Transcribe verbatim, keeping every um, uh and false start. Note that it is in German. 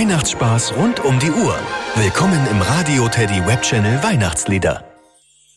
Weihnachtsspaß rund um die Uhr. Willkommen im Radio Teddy Webchannel Weihnachtslieder.